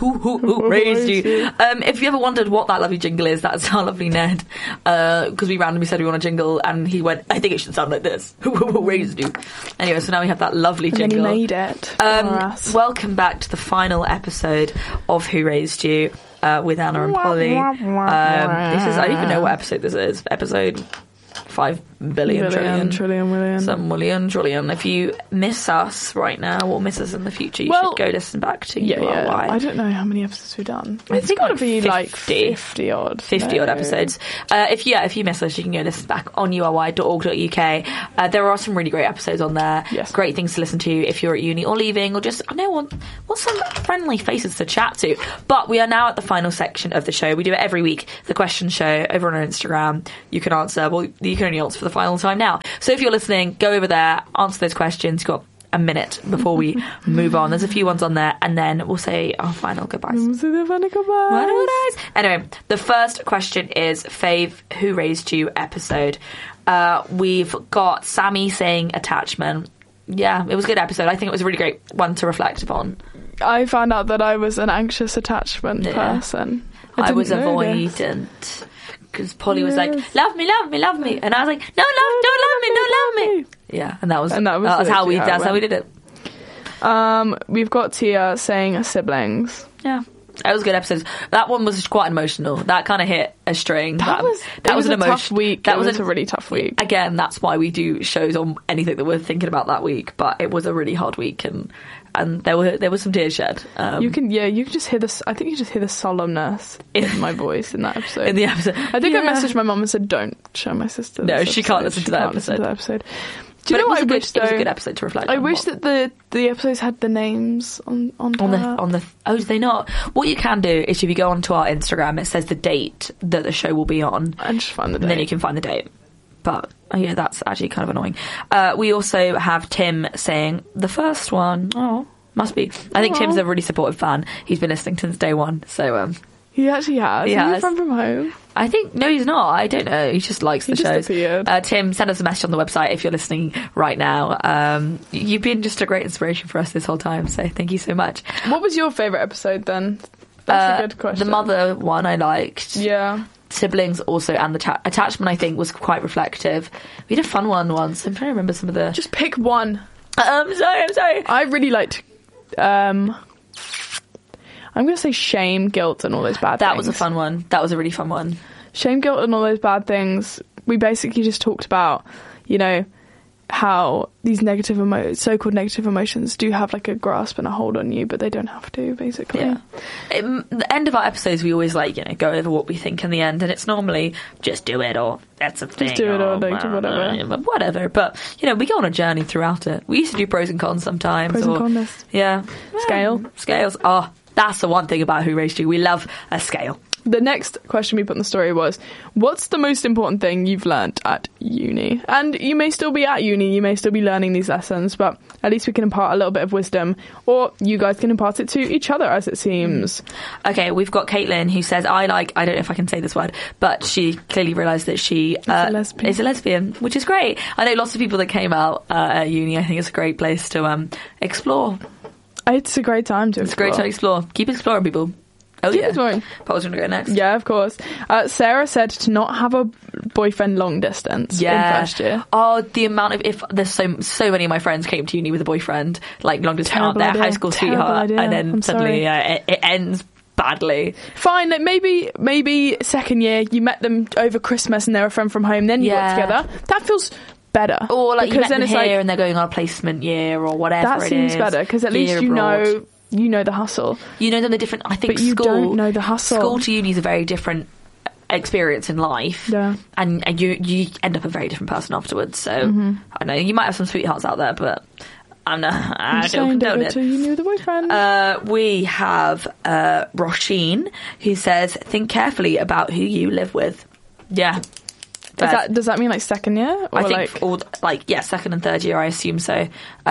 Who raised you? If you ever wondered what that lovely jingle is, that's our lovely Ned. Because we randomly said we want a jingle, and he went, I think it should sound like this. Who raised you? Anyway, so now we have that lovely jingle. And then he made it for us. Welcome back to the final episode of Who Raised You with Anna and Polly. This is, I don't even know what episode this is. Episode 5 billion trillion. Some million trillion. If you miss us right now or miss us in the future, you should go listen back to URY. I don't know how many episodes we've done. It's got to be 50. like 50 odd. 50 odd episodes. If you miss us, you can go listen back on ury.org.uk. There are some really great episodes on there. Yes. Great things to listen to if you're at uni or leaving, or just, want some friendly faces to chat to. But we are now at the final section of the show. We do it every week. The question show over on our Instagram. You can answer. Well, you can only answer for the final time now. So if you're listening, go over there, answer those questions. You've got a minute before we move on. There's a few ones on there, and then we'll say our final goodbyes. Anyway, the first question is fave Who Raised You episode. We've got Sammy saying attachment. Yeah, it was a good episode. I think it was a really great one to reflect upon. I found out that I was an anxious attachment person. I was avoidant. Because Polly was like, love me, and I was like, no, don't love me. Yeah, and that's how we did it. We've got Tia saying siblings. Yeah, that was a good episode. That one was quite emotional. That kind of hit a string. That was an tough week. That was a really tough week. Again, that's why we do shows on anything that we're thinking about that week. But it was a really hard week, and there was some tears shed. You can just hear this. I think you just hear the solemnness in my voice in that episode. In the episode, I think I messaged my mum and said, "Don't show my sister." No, she can't listen to that episode. Do you know what I wish? It was a good episode to reflect on. I wish that the episodes had the names on the. Oh, do they not? What you can do is if you go onto our Instagram, it says the date that the show will be on, and just find the date. And then you can find the date. But that's actually kind of annoying. We also have Tim saying the first one. Oh, must be. I think Tim's a really supportive fan. He's been listening since day one. So he actually has. Is he a friend from home? I think no, he's not. I don't know. He just likes the shows. Appeared. Tim, send us a message on the website if you're listening right now. You've been just a great inspiration for us this whole time. So thank you so much. What was your favourite episode then? That's a good question. The mother one I liked. Yeah. Siblings also, and the attachment I think was quite reflective. We did a fun one once. I'm trying to remember some of the. Just pick one. I'm sorry. I really liked. I'm going to say shame, guilt, and all those bad things. That was a fun one. That was a really fun one. Shame, guilt, and all those bad things. We basically just talked about, how these so-called negative emotions do have like a grasp and a hold on you, but they don't have to, basically. Yeah. The end of our episodes, we always go over what we think in the end, and it's normally just do it, or that's a thing. Just do it, or whatever. Whatever. But, we go on a journey throughout it. We used to do pros and cons sometimes. Pros and cons list. Yeah. Scales. Oh, that's the one thing about Who Raised You. We love a scale. The next question we put in the story was, what's the most important thing you've learnt at uni? And you may still be at uni, you may still be learning these lessons, but at least we can impart a little bit of wisdom, or you guys can impart it to each other, as it seems. Okay, we've got Caitlin, who says, I don't know if I can say this word, but she clearly realised that she is a lesbian, which is great. I know lots of people that came out at uni. I think it's a great place to explore. It's a great time to explore. It's a great time to explore. Keep exploring, people. Oh, Keep yeah. exploring. Paul's going to go next. Yeah, of course. Sarah said to not have a boyfriend long distance in first year. Oh, the amount of... If there's so many of my friends came to uni with a boyfriend, like long distance, their high school sweetheart, and then suddenly it ends badly. Fine, like maybe second year, you met them over Christmas and they're a friend from home, then you got together. That feels better. Or like you met them here and they're going on a placement year or whatever it is. That seems better, because at least you know the hustle. You know them the different... I think but you don't know the hustle. School to uni is a very different experience in life. Yeah. And you end up a very different person afterwards. So, I know, you might have some sweethearts out there, but I don't condone it. You knew the boyfriend. We have Roisin, who says, think carefully about who you live with. Yeah. Does that mean like second year? Or I think second and third year, I assume so.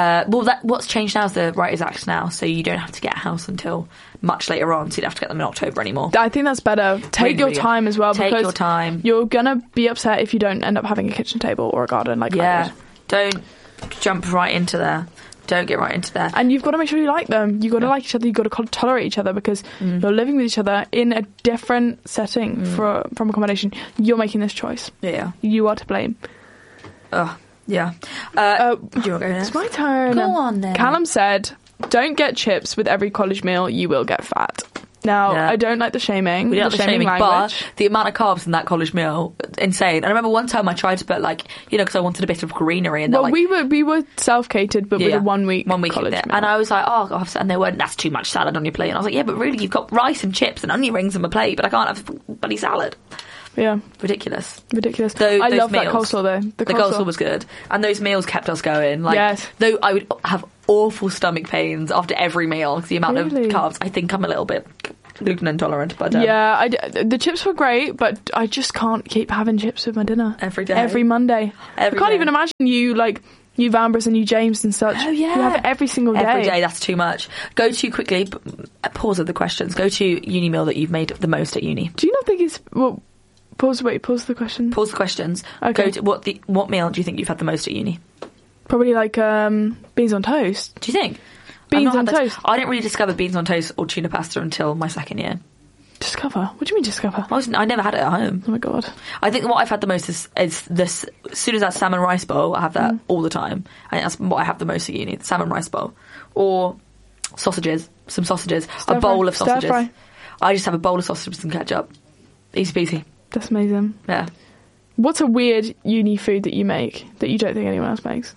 What's changed now is the Writers' Act now, so you don't have to get a house until much later on, so you don't have to get them in October anymore. I think that's better. Take your time as well. Take your time. You're going to be upset if you don't end up having a kitchen table or a garden like I did. Don't jump right into there. Don't get right into there. And you've got to make sure you like them. You've got to like each other. You've got to tolerate each other, because you're living with each other in a different setting from accommodation. You're making this choice. Yeah. You are to blame. Oh, yeah. Do you want to go next? It's my turn. Go on then. Callum said, don't get chips with every college meal. You will get fat. Now, I don't like the shaming. We don't like the shaming, language. but the amount of carbs in that college meal, insane. And I remember one time I tried to put, like, because I wanted a bit of greenery. And well, we were self-catered, but with a 1 week college meal. And I was like, and they went, that's too much salad on your plate. And I was like, yeah, but really, you've got rice and chips and onion rings on my plate, but I can't have bloody salad. Yeah. Ridiculous. I love that coleslaw, though. The coleslaw was good. And those meals kept us going. Like, yes. Though I would have awful stomach pains after every meal, because the amount of carbs, I think I'm a little bit gluten intolerant, but the chips were great, but I just can't keep having chips with my dinner every day, every Monday. I can't even imagine you Ambrose and you James and such. Oh yeah, you have it every single day. Every day, that's too much. Go to quickly. Pause of the questions. Go to uni meal that you've made the most at uni. Do you not think it's Pause the question. Pause the questions. Okay. Go to what meal do you think you've had the most at uni? Probably like beans on toast. Do you think? Beans on toast. I didn't really discover beans on toast or tuna pasta until my second year. Discover? What do you mean discover? I never had it at home. Oh my god. I think what I've had the most is this. As soon as that salmon rice bowl, I have that all the time. I think that's what I have the most at uni: the salmon rice bowl, or sausages. Some sausages. A bowl of sausages. Stir fry. I just have a bowl of sausages and ketchup. Easy peasy. That's amazing. Yeah. What's a weird uni food that you make that you don't think anyone else makes?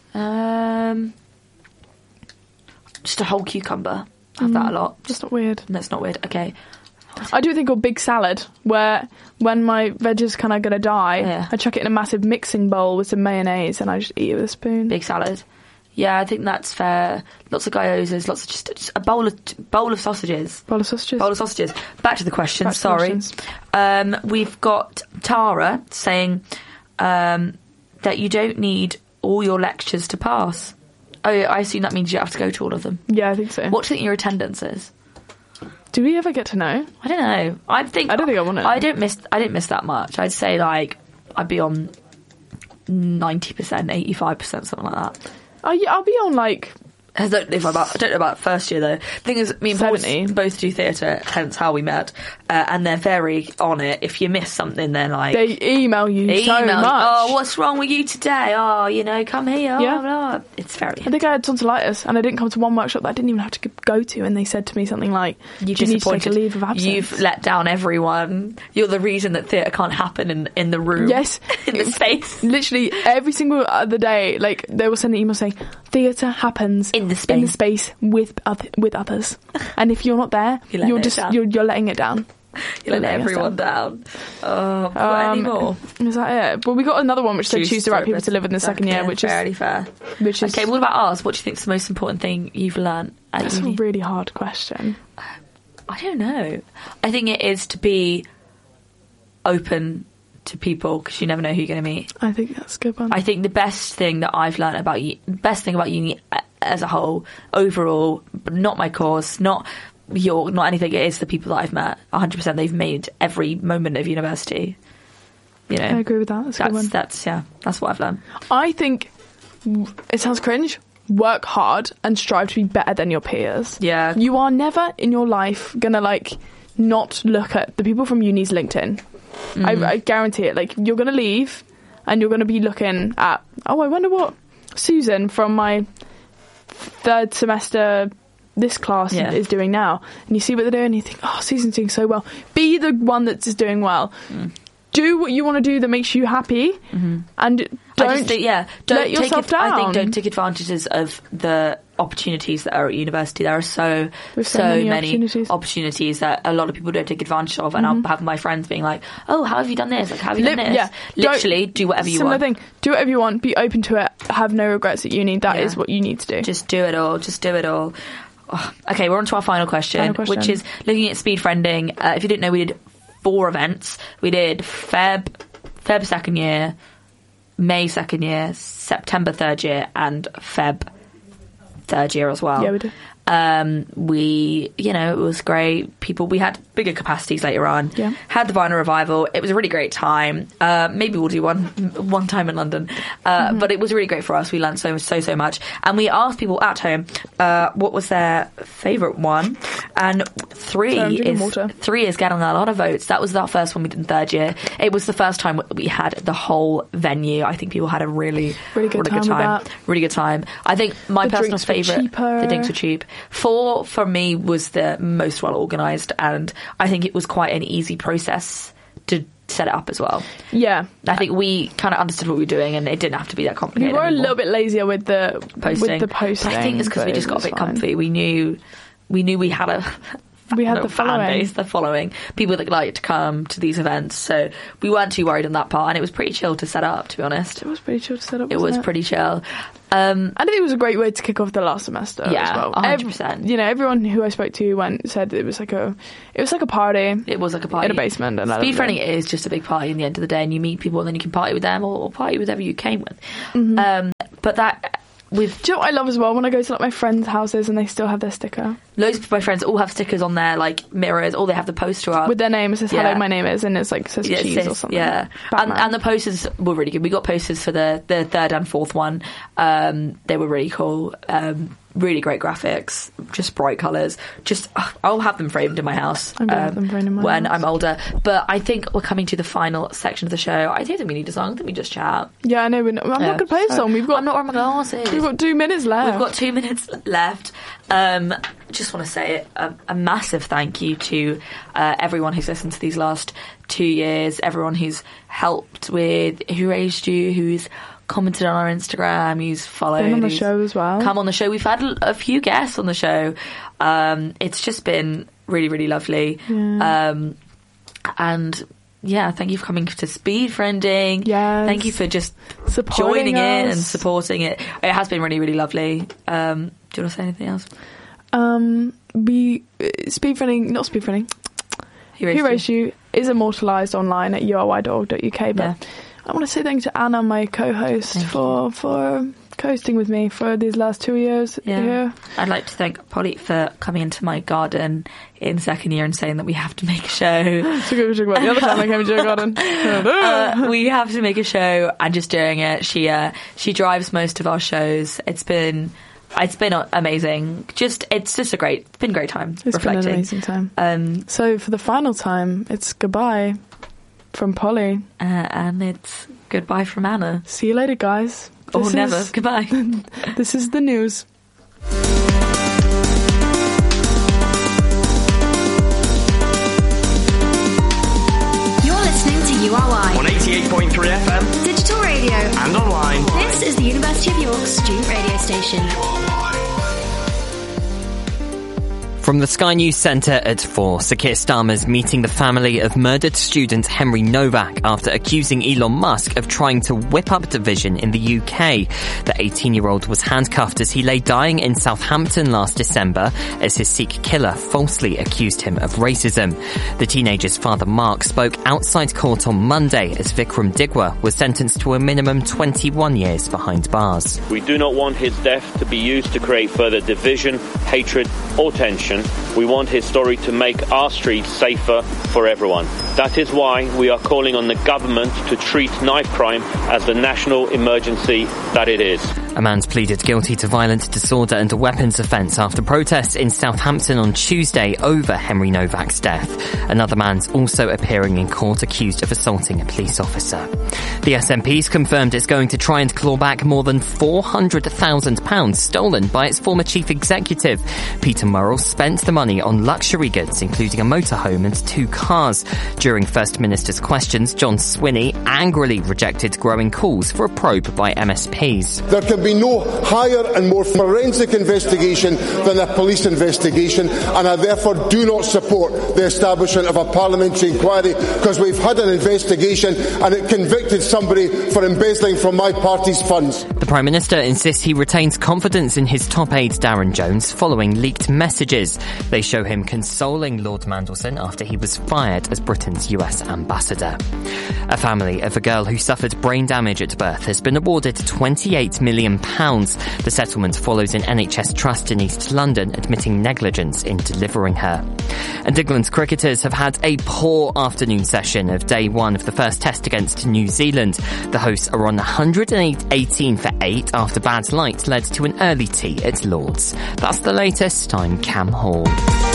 Just a whole cucumber. I have that a lot. That's not weird. No, it's not weird. Okay. I do a thing called big salad, where when my veg is kind of going to die, I chuck it in a massive mixing bowl with some mayonnaise and I just eat it with a spoon. Big salad. Yeah, I think that's fair. Lots of gyozas, lots of just a bowl of sausages. Bowl of sausages. Back to the questions. We've got Tara saying that you don't need all your lectures to pass. Oh, I assume that means you have to go to all of them. Yeah, I think so. What do you think your attendance is? Do we ever get to know? I don't know. I don't think I want to. I didn't miss that much. I'd say I'd be on 90%, 85%, something like that. I'll be on I don't know about first year though. The thing is, me and Paul both do theatre, hence how we met, and they're very on it. If you miss something, they're like they email you so much. Oh, what's wrong with you today? Oh, come here. Yeah. Blah. It's very. I think I had tonsillitis, and I didn't come to one workshop that I didn't even have to go to, and they said to me something like, "You need to take a leave of absence. You've let down everyone. You're the reason that theatre can't happen in the room. Yes, in the space. Literally every single other day, they will send an email saying theatre happens in the space with others, and if you're not there, you're letting it down. You're letting everyone down. Oh, any more? Is that it? Well, we got another one which said choose the right people to live with in the second year, which is fairly fair. Okay. What about ours? What do you think is the most important thing you've learned at That's uni? a really hard question. I don't know. I think it is to be open to people, because you never know who you're going to meet. I think that's a good one. I think the best thing that I've learned about uni as a whole, overall, but not my course, not anything, it is the people that I've met. 100%, they've made every moment of university. I agree with that. That's a good one. That's what I've learned. I think it sounds cringe. Work hard and strive to be better than your peers. Yeah. You are never in your life gonna not look at the people from uni's LinkedIn. I guarantee it. You're going to leave and you're going to be looking at, I wonder what Susan from my third semester this class is doing now. And you see what they're doing and you think, Susan's doing so well. Be the one that's doing well. Do what you want to do that makes you happy, and don't let yourself down. I think don't take advantages of the opportunities that are at university. There are so many opportunities that a lot of people don't take advantage of, and I'll have my friends being like, "Oh, how have you done this? How have you done this?" Yeah, literally, do whatever you want. Thing. Do whatever you want. Be open to it. Have no regrets at uni. That is what you need to do. Just do it all. Oh, okay, we're on to our final question, which is looking at speed friending. If you didn't know, we did 4 events. We did Feb second year, May second year, September third year, and Feb third year as well. Yeah, we did. It was great. We had bigger capacities later on. Yeah. Had the Vinyl Revival. It was a really great time. Maybe we'll do one time in London. But it was really great for us. We learned so much. And we asked people at home what was their favourite one. And three is getting a lot of votes. That was our first one we did in third year. It was the first time we had the whole venue. I think people had a really good time. Really good time. I think my personal favourite, the drinks were cheap. 4 for me was the most well organised, and I think it was quite an easy process to set it up as well. Yeah. I think we kind of understood what we were doing, and it didn't have to be that complicated. We were a little bit lazier with the posting. But I think it's because we just got a bit comfy. We knew we had the following, people that like to come to these events, so we weren't too worried on that part, and it was pretty chill to set up, to be honest. It was pretty chill to set up. It was pretty chill. I think it was a great way to kick off the last semester as well. 100%. Everyone who I spoke to said it was like a party. It was like a party in a basement. And Speedfriending is just a big party in the end of the day, and you meet people, and then you can party with them or party with whoever you came with. Mm-hmm. But that. Do you know what I love as well? When I go to my friends' houses and they still have their sticker. Loads of my friends all have stickers on their mirrors, or they have the poster up with their name. It says "Hello, my name is," and it's says cheese or something. Yeah, and the posters were really good. We got posters for the third and fourth one. They were really cool. Really great graphics, just bright colours. I'll have them framed in my house when I'm older. But I think we're coming to the final section of the show. I don't think we need a song. I think we just chat. Yeah, I know. I'm not going to play a song. I'm not wearing my glasses. We've got 2 minutes left. We've got 2 minutes left. Just want to say a massive thank you to everyone who's listened to these last 2 years, everyone who's helped with Who Raised You, who's commented on our Instagram, who's followed, been on the show as well. Come on the show. We've had a few guests on the show. It's just been really, really lovely. Yeah. And yeah, thank you for coming to Speedfriending. Yes. Thank you for just supporting joining us. in and supporting it. It has been really, really lovely. Do you want to say anything else? Speedfriending. Who Raised You is immortalised online at uri.org.uk. But I want to say thank you to Anna, my co-host, for co-hosting with me for these last 2 years. Yeah. I'd like to thank Polly for coming into my garden in second year and saying that we have to make a show. So good to talk about the other time I came into your garden. We have to make a show and just doing it. She drives most of our shows. It's been amazing. It's been a great time. It's reflecting. Been an amazing time. So for the final time, it's goodbye from Polly. And it's goodbye from Anna. See you later, guys. Never. Goodbye. This is the news. You're listening to URY on 88.3 FM, digital radio, and online. This is the University of York student radio station. From the Sky News Centre at 4, Sir Keir Starmer's meeting the family of murdered student Henry Novak after accusing Elon Musk of trying to whip up division in the UK. The 18-year-old was handcuffed as he lay dying in Southampton last December as his Sikh killer falsely accused him of racism. The teenager's father Mark spoke outside court on Monday as Vikram Digwa was sentenced to a minimum 21 years behind bars. We do not want his death to be used to create further division, hatred or tension. We want his story to make our streets safer for everyone. That is why we are calling on the government to treat knife crime as the national emergency that it is. A man's pleaded guilty to violent disorder and a weapons offence after protests in Southampton on Tuesday over Henry Novak's death. Another man's also appearing in court accused of assaulting a police officer. The SNP's confirmed it's going to try and claw back more than £400,000 stolen by its former chief executive. Peter Murrell spent the money on luxury goods, including a motorhome and 2 cars. During First Minister's questions, John Swinney angrily rejected growing calls for a probe by MSPs. There can be no higher and more forensic investigation than a police investigation, and I therefore do not support the establishment of a parliamentary inquiry, because we've had an investigation and it convicted somebody for embezzling from my party's funds. The Prime Minister insists he retains confidence in his top aide Darren Jones following leaked messages. They show him consoling Lord Mandelson after he was fired as Britain's US ambassador. A family of a girl who suffered brain damage at birth has been awarded £28 million million. The settlement follows an NHS trust in East London admitting negligence in delivering her. And England's cricketers have had a poor afternoon session of day one of the first test against New Zealand. The hosts are on 118 for 8 after bad light led to an early tea at Lord's. That's the latest. I'm Cam Hall.